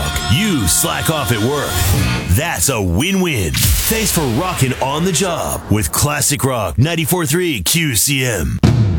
rock, you slack off at work. That's a win-win. Thanks for rocking on the job with Classic Rock 94.3 QCM.